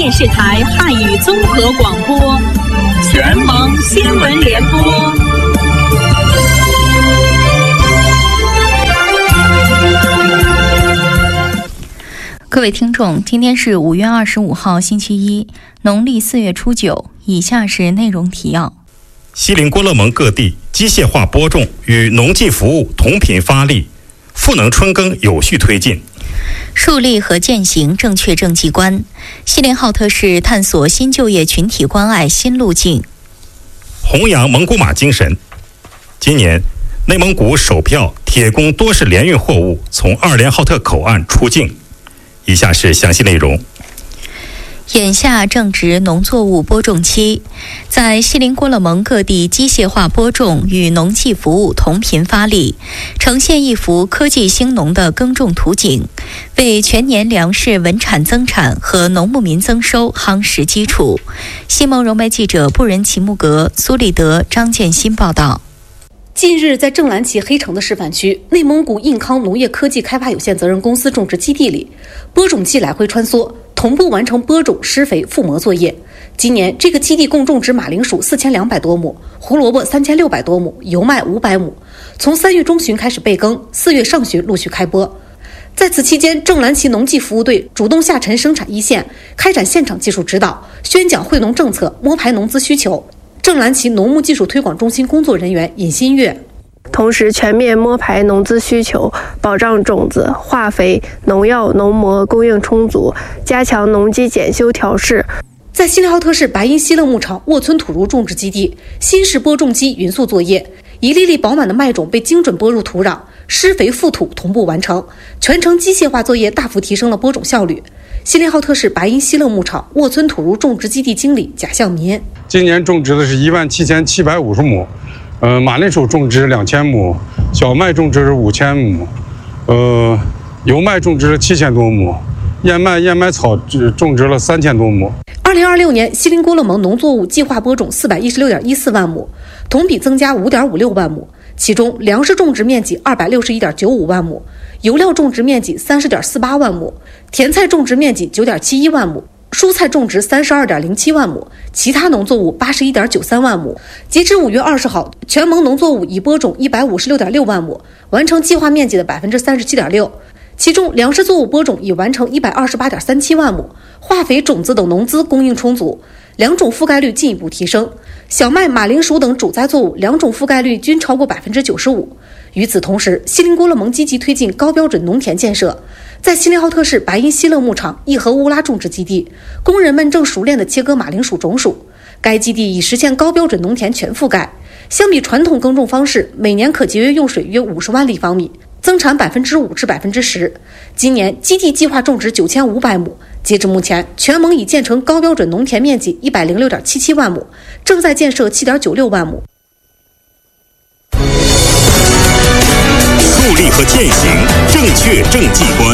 电视台汉语综合广播，全盟新闻联播。 各位听众，今天是5月25号星期一，农历4月初9。以下是内容提要。 锡林郭勒盟各地机械化播种与农技服务同频发力，赋能春耕有序推进。 树立和践行正确政绩观，锡林浩特市探索新就业群体关爱新路径。 弘扬蒙古马精神。今年内蒙古首票铁工多式联运货物从2连浩特口岸出境。以下是详细内容。 眼下正值农作物播种期，在锡林郭勒盟各地机械化播种与农技服务同频发力，呈现一幅科技兴农的耕种图景，为全年粮食稳产增产和农牧民增收夯实基础。新盟融媒记者布仁齐木格、苏立德、张建新报道。 近日，在正蓝旗黑城的示范区，内蒙古印康农业科技开发有限责任公司种植基地里，播种机来回穿梭，同步完成播种、施肥、覆膜作业。今年这个基地共种植马铃薯4200多亩，胡萝卜3600多亩，油麦500亩。从3月中旬开始备耕，4月上旬陆续开播。在此期间，正蓝旗农技服务队主动下沉生产一线，开展现场技术指导，宣讲惠农政策，摸排农资需求。正蓝旗农牧技术推广中心工作人员尹新月。 同时全面摸排农资需求，保障种子、化肥、农药、农膜供应充足，加强农机检修调试。 在锡林浩特市白银西勒牧场沃村土茹种植基地，新式播种机匀速作业，一粒粒饱满的麦种被精准播入土壤，施肥覆土同步完成，全程机械化作业大幅提升了播种效率。锡林浩特市白银西勒牧场沃村土茹种植基地经理贾向民： 今年种植的是17750亩，马铃薯种植2000亩，小麦种植5000亩，油麦种植了7000多亩，燕麦草种植了3000多亩。 2026年，锡林郭勒盟农作物计划播种416.14万亩，同比增加5.56万亩。其中，粮食种植面积261.95万亩，油料种植面积30.48万亩，甜菜种植面积9.71万亩，蔬菜种植32.07万亩，其他农作物81.93万亩。截至5月20号，全盟农作物已播种156.6万亩，完成计划面积的37.6%。其中，粮食作物播种已完成128.37万亩，化肥、种子等农资供应充足，良种覆盖率进一步提升。小麦、马铃薯等主栽作物良种覆盖率均超过95%。与此同时，锡林郭勒盟积极推进高标准农田建设。在锡林浩特市白银西勒牧场义和乌拉种植基地，工人们正熟练地切割马铃薯种薯。该基地已实现高标准农田全覆盖，相比传统耕种方式，每年可节约用水约50万立方米，增产5%至10%。今年基地计划种植9500亩，截至目前，全盟已建成高标准农田面积106.77万亩，正在建设7.96万亩。 树立和践行正确政绩观。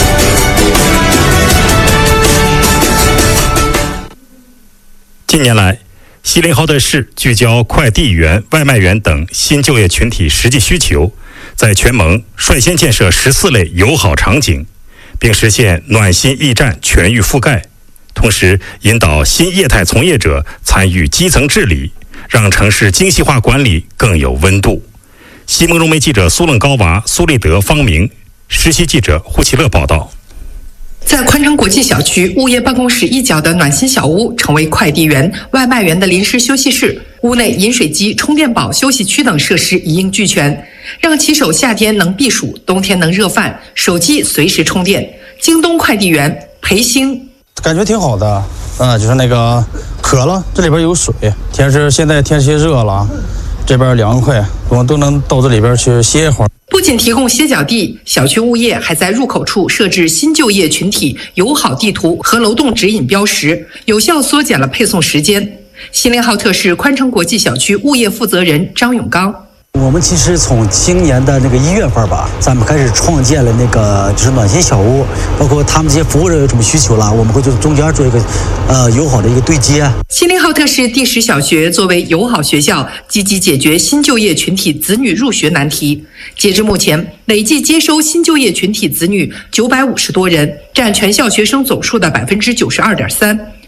近年来，锡林浩特市聚焦快递员、外卖员等新就业群体实际需求，在全盟率先建设14类友好场景，并实现暖心驿站全域覆盖，同时引导新业态从业者参与基层治理，让城市精细化管理更有温度。新盟融媒记者苏楞高娃、苏立德、方明，实习记者胡其乐报道。 在宽城国际小区物业办公室一角的暖心小屋，成为快递员、外卖员的临时休息室。屋内饮水机、充电宝、休息区等设施一应俱全，让骑手夏天能避暑，冬天能热饭，手机随时充电。京东快递员裴兴： 感觉挺好的，就是那个渴了，这里边有水。现在天气热了，这边凉快，我们都能到这里边去歇一会儿。 不仅提供歇脚地，小区物业还在入口处设置新就业群体友好地图和楼栋指引标识，有效缩减了配送时间。锡林浩特市宽城国际小区物业负责人张永刚： 我们其实从今年的那个1月份吧，咱们开始创建了那个就是暖心小屋，包括他们这些服务人有什么需求了，我们会就中间做一个友好的一个对接。 锡林浩特市第10小学作为友好学校，积极解决新就业群体子女入学难题。截至目前，累计接收新就业群体子女950多人，占全校学生总数的92.3%。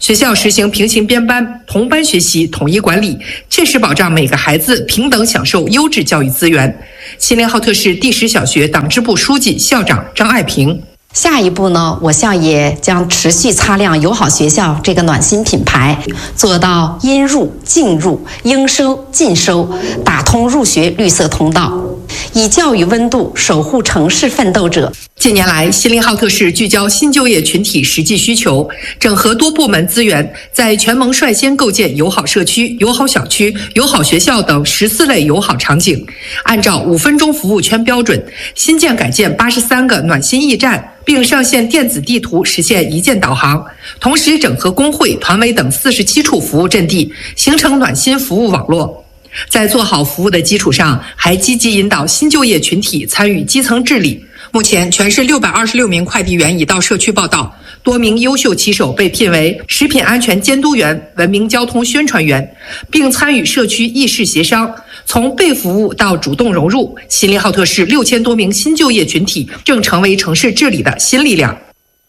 学校实行平行编班、同班学习、统一管理，切实保障每个孩子平等享受优质教育资源。锡林浩特市第10小学党支部书记、校长张爱萍。 下一步呢，我校也将持续擦亮友好学校这个暖心品牌，做到应入尽入、应收尽收，打通入学绿色通道，以教育温度守护城市奋斗者。 近年来，锡林浩特市聚焦新就业群体实际需求，整合多部门资源，在全盟率先构建友好社区、友好小区、友好学校等14类友好场景，按照5分钟服务圈标准，新建改建83个暖心驿站，并上线电子地图，实现一键导航。同时整合工会、团委等47处服务阵地，形成暖心服务网络。在做好服务的基础上，还积极引导新就业群体参与基层治理。目前，全市626名快递员已到社区报到，多名优秀骑手被聘为食品安全监督员、文明交通宣传员，并参与社区议事协商。从被服务到主动融入，锡林浩特市6000多名新就业群体正成为城市治理的新力量。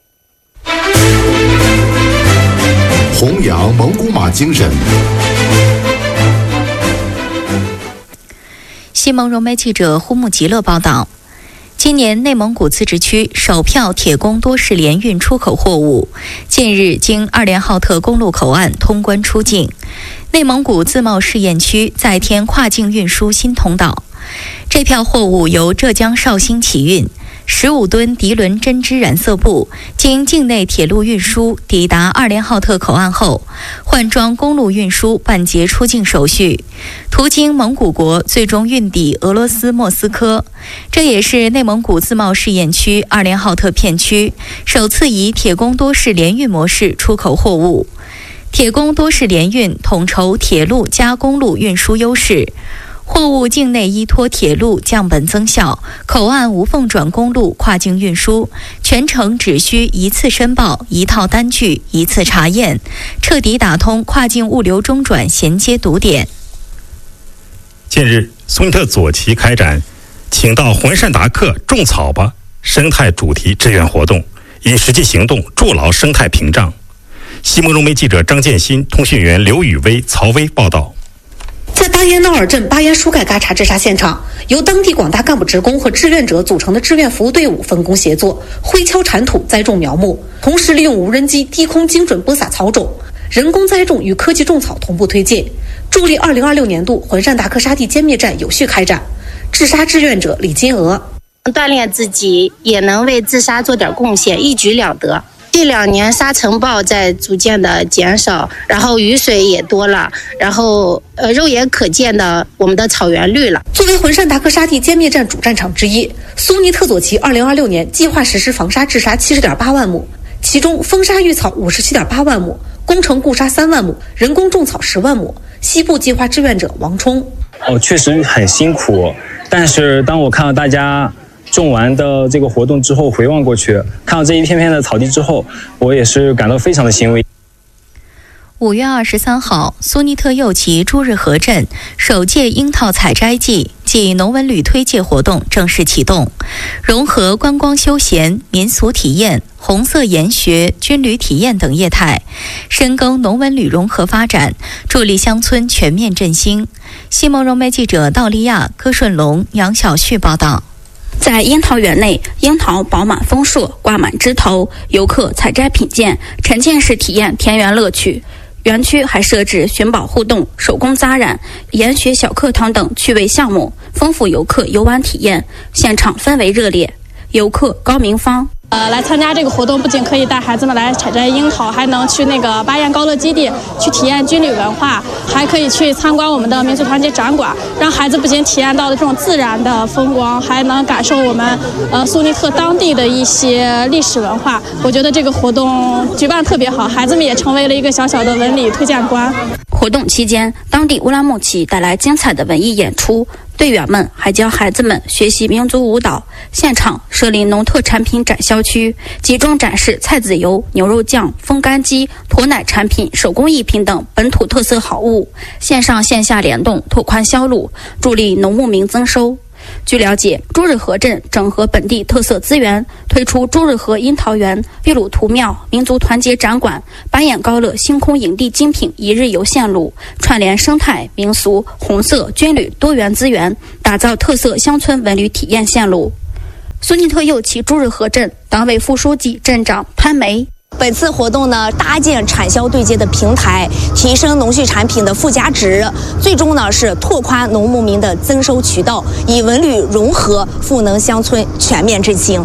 弘扬蒙古马精神。 新蒙融媒记者呼木吉勒报道。今年内蒙古自治区首票铁公多式联运出口货物近日经2连浩特公路口岸通关出境，内蒙古自贸试验区再添跨境运输新通道。这票货物由浙江绍兴起运，15吨涤纶针织染色布经境内铁路运输抵达2连浩特口岸后，换装公路运输办结出境手续，途经蒙古国，最终运抵俄罗斯莫斯科。这也是内蒙古自贸试验区2连浩特片区首次以铁公多式联运模式出口货物。铁公多式联运统筹铁路加公路运输优势，货物境内依托铁路降本增效，口岸无缝转公路跨境运输，全程只需一次申报、一套单据、一次查验，彻底打通跨境物流中转衔接堵点。 近日，苏尼特左旗开展请到浑善达克种草吧生态主题志愿活动，以实际行动筑牢生态屏障。西蒙融媒记者张建新、通讯员刘宇威、曹威报道。 在巴彦淖尔镇巴彦舒盖嘎查治沙现场，由当地广大干部职工和志愿者组成的志愿服务队伍分工协作，挥锹铲土、栽种苗木，同时利用无人机低空精准播撒草种，人工栽种与科技种草同步推进，助力2026年度浑善达克沙地歼灭战有序开展。治沙志愿者李金娥： 锻炼自己，也能为治沙做点贡献，一举两得。这2年沙尘暴在逐渐的减少，然后雨水也多了，然后肉眼可见的我们的草原绿了。 作为浑善达克沙地歼灭战主战场之一，苏尼特左旗2026年计划实施防沙治沙70.8万亩，其中封沙育草57.8万亩，工程固沙3万亩，人工种草10万亩。西部计划志愿者王冲： 确实很辛苦，但是当我看到大家种完的这个活动之后，回望过去，看到这一片片的草地之后，我也是感到非常的欣慰。 5月23号，苏尼特右旗朱日河镇首届樱桃采摘季暨农文旅推介活动正式启动，融合观光休闲、民俗体验、红色研学、军旅体验等业态，深耕农文旅融合发展，助力乡村全面振兴。西蒙融媒记者道利亚、柯顺龙、杨晓旭报道。 在樱桃园内，樱桃饱满丰硕，挂满枝头，游客采摘品鉴，沉浸式体验田园乐趣。园区还设置寻宝互动、手工扎染、研学小课堂等趣味项目，丰富游客游玩体验。现场氛围热烈。游客高明芳： 来参加这个活动，不仅可以带孩子们来采摘樱桃，还能去那个巴彦高乐基地去体验军旅文化，还可以去参观我们的民族团结展馆，让孩子不仅体验到了这种自然的风光，还能感受我们苏尼特当地的一些历史文化。我觉得这个活动举办特别好，孩子们也成为了一个小小的文旅推荐官。 活动期间，当地乌拉木齐带来精彩的文艺演出，队员们还教孩子们学习民族舞蹈。现场设立农特产品展销区，集中展示菜籽油、牛肉酱、风干鸡、驼奶产品、手工艺品等本土特色好物，线上线下联动，拓宽销路，助力农牧民增收。 据了解，朱日和镇整合本地特色资源，推出朱日和樱桃园、秘鲁图庙、民族团结展馆、巴彦高乐星空影地精品一日游线路，串联生态、民俗、红色、军旅多元资源，打造特色乡村文旅体验线路。苏尼特右旗朱日和镇党委副书记、镇长潘梅。 本次活动呢，搭建产销对接的平台，提升农畜产品的附加值，最终呢是拓宽农牧民的增收渠道，以文旅融合赋能乡村全面振兴。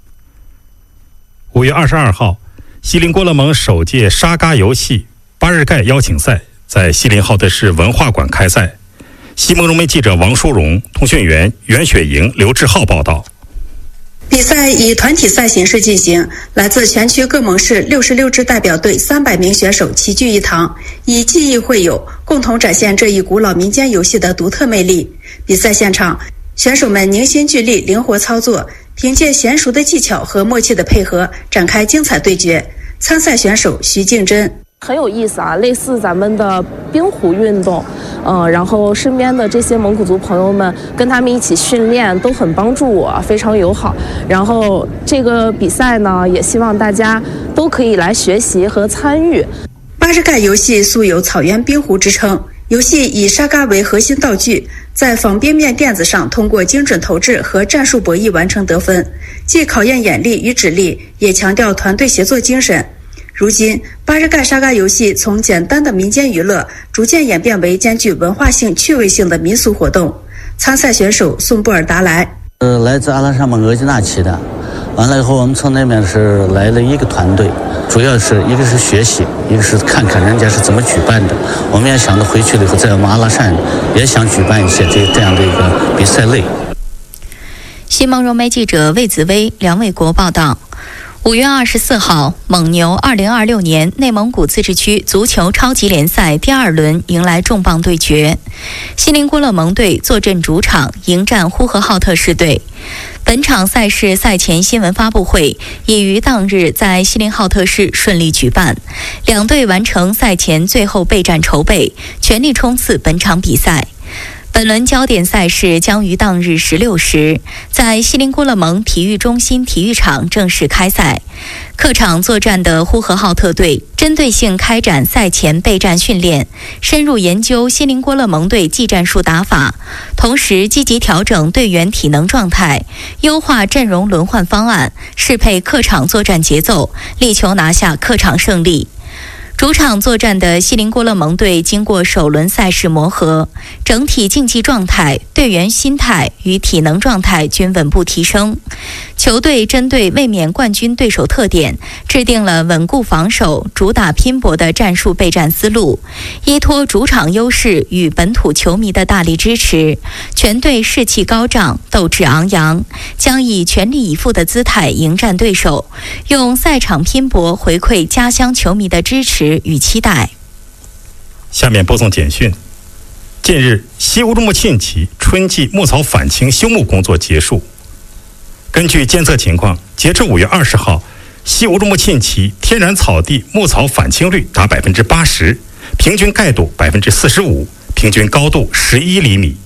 5月22号，锡林郭勒盟首届沙嘎游戏巴日盖邀请赛在锡林浩特市文化馆开赛。西蒙融媒记者王淑荣、通讯员袁雪莹、刘志浩报道。 比赛以团体赛形式进行，来自全区各盟市66支代表队300名选手齐聚一堂，以技艺会友，共同展现这一古老民间游戏的独特魅力。比赛现场，选手们凝心聚力，灵活操作，凭借娴熟的技巧和默契的配合，展开精彩对决。参赛选手徐静珍。 很有意思啊，类似咱们的冰壶运动，然后身边的这些蒙古族朋友们跟他们一起训练，都很帮助我，非常友好。然后这个比赛呢，也希望大家都可以来学习和参与。 巴日盖游戏素有草原冰壶之称，游戏以沙嘎为核心道具，在仿边面垫子上通过精准投掷和战术博弈完成得分，既考验眼力与指力，也强调团队协作精神。如今，巴日盖沙嘎游戏从简单的民间娱乐，逐渐演变为兼具文化性、趣味性的民俗活动。参赛选手宋布尔达莱， 来自阿拉善盟额济纳旗的，完了以后我们从那边是来了一个团队，主要是一个是学习，一个是看看人家是怎么举办的。我们也想着回去了以后，在我们阿拉善也想举办一些这样的一个比赛类。 西蒙融媒记者魏子薇、梁卫国报道。5月24号，蒙牛2026年内蒙古自治区足球超级联赛第2轮迎来重磅对决，锡林郭勒盟队坐镇主场迎战呼和浩特市队。本场赛事赛前新闻发布会已于当日在锡林浩特市顺利举办，两队完成赛前最后备战筹备，全力冲刺本场比赛。本轮焦点赛事将于当日16时在锡林郭勒盟体育中心体育场正式开赛。客场作战的呼和浩特队针对性开展赛前备战训练，深入研究锡林郭勒盟队技战术打法，同时积极调整队员体能状态，优化阵容轮换方案，适配客场作战节奏，力求拿下客场胜利。主场作战的锡林郭勒盟队经过首轮赛事磨合，整体竞技状态、队员心态与体能状态均稳步提升。球队针对卫冕冠军对手特点，制定了稳固防守、主打拼搏的战术备战思路，依托主场优势与本土球迷的大力支持，全队士气高涨、斗志昂扬，将以全力以赴的姿态迎战对手，用赛场拼搏回馈家乡球迷的支持与期待。 下面播送简讯。近日，西乌鲁木沁旗春季牧草返青休牧工作结束。根据监测情况，截至5月20号，西乌鲁木沁旗天然草地牧草返青率达80%，平均盖度45%，平均高度11厘米。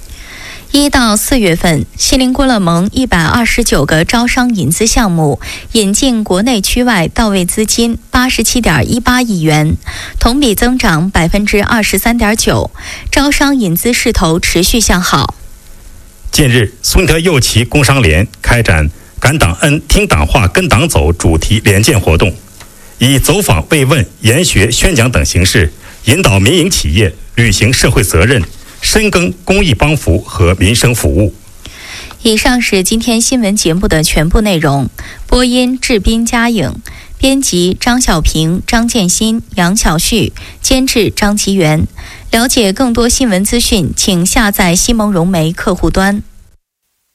1到4月份，锡林郭勒盟129个招商引资项目引进国内区外到位资金87.18亿元，同比增长23.9%，招商引资势头持续向好。 近日，苏尼特右旗工商联开展感党恩、听党话、跟党走主题联建活动，以走访、慰问、研学、宣讲等形式，引导民营企业履行社会责任，深耕公益帮扶和民生服务。 以上是今天新闻节目的全部内容。播音：志斌、嘉颖，编辑：张小平、张建新、杨小旭，监制：张吉元。了解更多新闻资讯，请下载西蒙融媒客户端。